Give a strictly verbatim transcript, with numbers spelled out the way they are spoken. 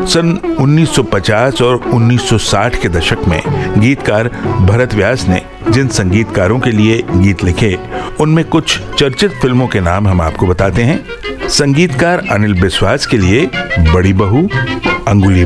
सन उन्नीस सौ पचास और उन्नीस सौ साठ के दशक में गीतकार भरत व्यास ने जिन संगीतकारों के लिए गीत लिखे, उनमें कुछ चर्चित फिल्मों के नाम हम आपको बताते हैं। संगीतकार अनिल बिस्वास के लिए बड़ी बहू, अंगुली